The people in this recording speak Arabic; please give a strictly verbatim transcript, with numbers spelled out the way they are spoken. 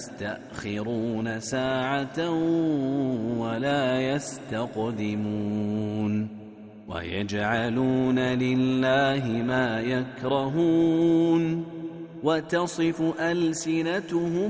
يستأخرون ساعة ولا يستقدمون ويجعلون لله ما يكرهون وتصف ألسنتهم